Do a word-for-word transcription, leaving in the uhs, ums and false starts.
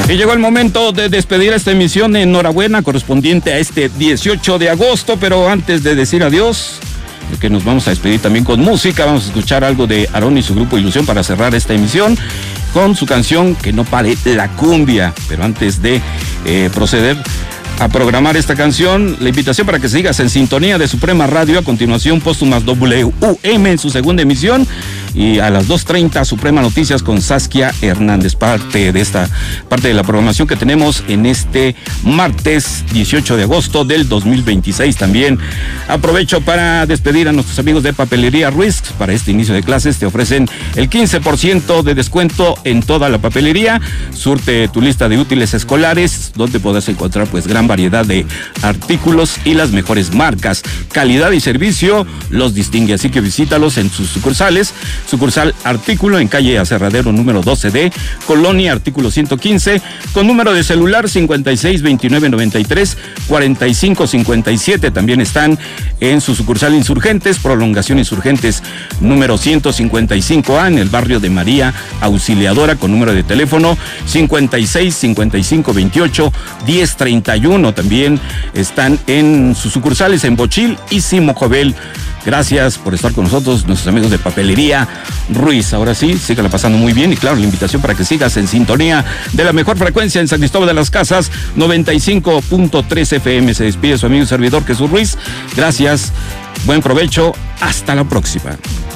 Y llegó el momento de despedir esta emisión. Enhorabuena, correspondiente a este dieciocho de agosto, pero antes de decir adiós, que nos vamos a despedir también con música, vamos a escuchar algo de Aarón y su grupo Ilusión para cerrar esta emisión con su canción Que no pare la cumbia. Pero antes de eh, proceder a programar esta canción, la invitación para que sigas en sintonía de Suprema Radio. A continuación, Póstumas W U M en su segunda emisión, y a las dos treinta Suprema Noticias con Saskia Hernández, parte de esta parte de la programación que tenemos en este martes dieciocho de agosto del dos mil veintiséis. También aprovecho para despedir a nuestros amigos de Papelería Ruiz. Para este inicio de clases te ofrecen el quince por ciento de descuento en toda la papelería. Surte tu lista de útiles escolares, donde podrás encontrar pues gran variedad de artículos y las mejores marcas. Calidad y servicio los distingue, así que visítalos en sus sucursales. Sucursal Artículo en calle Aserradero número doce D, Colonia Artículo ciento quince, con número de celular cincuenta y seis veintinueve noventa y tres cuarenta y cinco cincuenta y siete. También están en su sucursal Insurgentes, Prolongación Insurgentes número ciento cincuenta y cinco A, en el barrio de María Auxiliadora, con número de teléfono cincuenta y seis cincuenta y cinco veintiocho diez treinta y uno. También están en sus sucursales en Bochil y Simojovel. Gracias por estar con nosotros, nuestros amigos de Papelería Ruiz. Ahora sí, síganla pasando muy bien, y claro, la invitación para que sigas en sintonía de la mejor frecuencia en San Cristóbal de las Casas, noventa y cinco punto tres F M. Se despide su amigo y servidor Jesús Ruiz. Gracias, buen provecho, hasta la próxima.